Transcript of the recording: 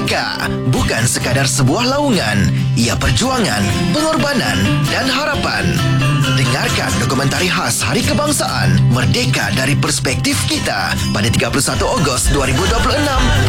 Merdeka bukan sekadar sebuah laungan, ia perjuangan, pengorbanan dan harapan. Dengarkan dokumentari khas Hari Kebangsaan Merdeka dari Perspektif Kita pada 31 Ogos 2026